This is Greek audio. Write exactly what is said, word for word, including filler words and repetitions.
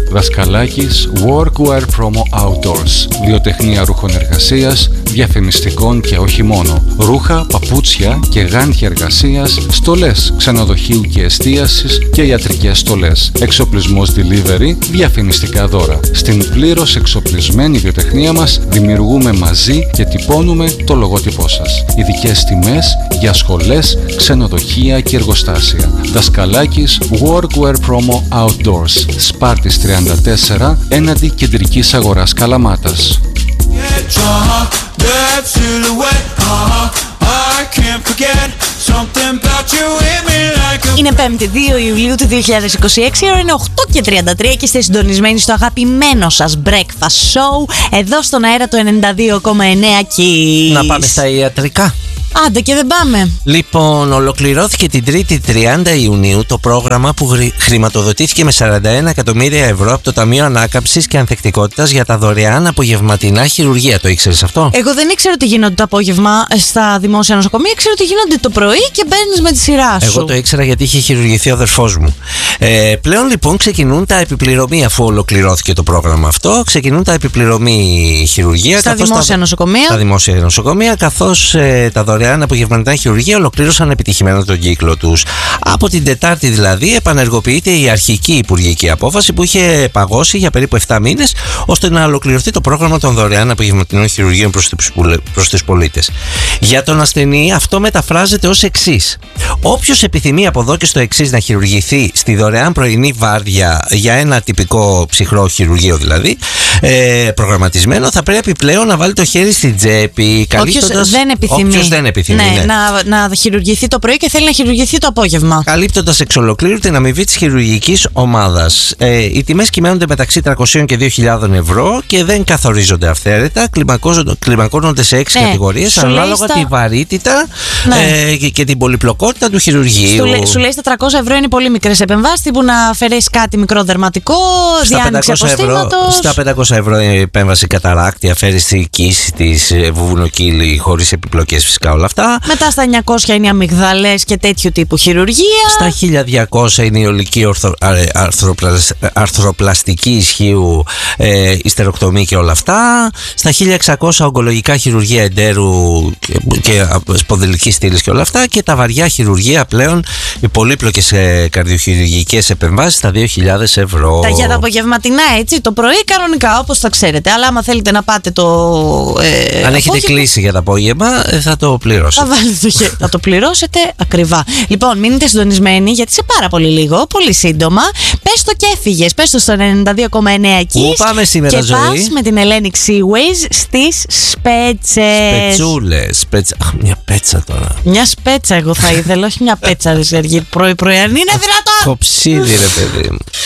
Δασκαλάκης Workwear Promo Outdoors. Βιοτεχνία ρούχων εργασίας, διαφημιστικών και όχι μόνο. Ρούχα, παπούτσια και γάντια εργασίας, στολές ξενοδοχείου και εστίασης και ιατρικές στολές. Εξοπλισμός delivery, διαφημιστικά δώρα. Στην πλήρως εξοπλισμένη βιοτεχνία μας δημιουργούμε μαζί και τυπώνουμε το λογότυπό σας. Ειδικές τιμές για σχολές, ξενοδοχεία και εργοστάσια. Δασκαλάκης Workwear Promo Outdoors. Σπάρτης τριάντα τέσσερα, έναντι κεντρικής αγοράς Καλαμάτας. Είναι Πέμπτη, δύο Ιουλίου του δύο χιλιάδες είκοσι έξι, ώρα είναι οκτώ και τριάντα τρία και είστε συντονισμένοι στο αγαπημένο σας breakfast show, εδώ στον αέρα του ενενήντα δύο κόμμα εννέα Kiss. Να πάμε στα ιατρικά. Άντε και δεν πάμε. Λοιπόν, ολοκληρώθηκε την Τρίτη τριάντα Ιουνίου το πρόγραμμα που χρηματοδοτήθηκε με σαράντα ένα εκατομμύρια ευρώ από το Ταμείο Ανάκαμψης και Ανθεκτικότητας για τα δωρεάν απογευματινά χειρουργία. Το ήξερες αυτό? Εγώ δεν ήξερα ότι γίνονται το απόγευμα στα δημόσια νοσοκομεία. Ήξερα ότι γίνονται το πρωί και μπαίνεις με τη σειρά σου. Εγώ το ήξερα γιατί είχε χειρουργηθεί ο αδερφός μου. Ε, πλέον λοιπόν ξεκινούν τα επιπληρωμή, αφού ολοκληρώθηκε το πρόγραμμα αυτό. Ξεκινούν τα επιπληρωμή χειρουργία στα δημόσια τα, νοσοκομεία. Στα δημόσια νοσοκομεία, καθώς ε, τα δωρεάν απογευματινά χειρουργία ολοκλήρωσαν επιτυχημένα τον κύκλο τους. Από την Τετάρτη δηλαδή επανεργοποιείται η αρχική υπουργική απόφαση που είχε παγώσει για περίπου επτά μήνες, ώστε να ολοκληρωθεί το πρόγραμμα των δωρεάν απογευματινών χειρουργείων προς τους πολίτες. Για τον ασθενή αυτό μεταφράζεται ως εξής: όποιος επιθυμεί από εδώ και στο εξής να χειρουργηθεί στη δωρεάν πρωινή βάρδια για ένα τυπικό ψυχρό χειρουργείο δηλαδή, ε, προγραμματισμένο, θα πρέπει πλέον να βάλει το χέρι στην τσέπη. Όποιος δεν επιθυμεί. Όποιος δεν επιθυμεί. Ναι, ναι. Να, να χειρουργηθεί το πρωί και θέλει να χειρουργηθεί το απόγευμα. Καλύπτοντας εξ ολοκλήρου την αμοιβή της χειρουργικής ομάδας. Ε, οι τιμές κυμαίνονται μεταξύ τριακόσια και δύο χιλιάδες ευρώ και δεν καθορίζονται αυθαίρετα. Κλιμακώνονται σε έξι ναι, κατηγορίες ανάλογα στα... τη βαρύτητα ναι. ε, και, και την πολυπλοκότητα του χειρουργείου. Σου, σου λέει στα τριακόσια ευρώ είναι πολύ μικρές επεμβάσεις, τύπου να αφαιρέσει κάτι μικρό δερματικό, διάνοιξη αποστήματος. Στα πεντακόσια ευρώ η επέμβαση καταράκτη, αφαίρεση κύση της βουβουνοκύλη χωρίς επιπλοκές, φυσικά όλα αυτά. Μετά στα εννιακόσια είναι οι αμυγδαλές και τέτοιου τύπου χειρουργία. Στα χίλια διακόσια είναι η ολική ορθο, αρθροπλασ, αρθροπλαστική ισχύου, ε, ιστεροκτομή και όλα αυτά. Στα χίλια εξακόσια ογκολογικά χειρουργία εντέρου και, και σπονδυλικής στήλης και όλα αυτά. Και τα βαριά χειρουργία πλέον, οι πολύπλοκες ε, καρδιοχειρουργικές επεμβάσεις στα δύο χιλιάδες ευρώ. Τα για τα απογευματινά, έτσι, το πρωί κανονικά όπως τα ξέρετε. Αλλά άμα θέλετε να πάτε το. Ε, Αν έχετε κλείσει για το απόγευμα, θα το πληρώσετε. Θα βάλετε το χέρι. Θα το πληρώσετε ακριβά. Λοιπόν, μείνετε συντονισμένοι γιατί σε πάρα πολύ λίγο, πολύ σύντομα, πες το και έφυγες. Πες το στο ενενήντα δύο κόμμα εννέα εκεί. Πού πάμε σήμερα, και ζωή? Και πας με την Ελένη Seaways στις σπέτσες. Σπετσούλες. Σπέτσα. Αχ, μια πέτσα τώρα. Μια σπέτσα εγώ θα ήθελα, όχι μια πέτσα, ρε Σεργή. Πρωί-πρωί, αν είναι δυνατόν. Κοψίδι, ρε παιδί μου.